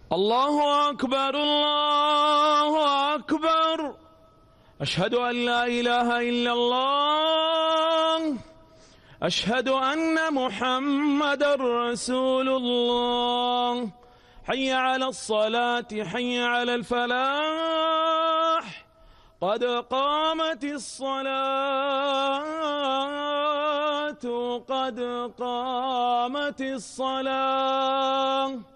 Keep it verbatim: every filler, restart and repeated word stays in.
الله أكبر الله أكبر. أشهد أن لا إله إلا الله. أشهد أن محمدًا رسول الله. حي على الصلاة حي على الفلاح. قد قامت الصلاة قد قامت الصلاة.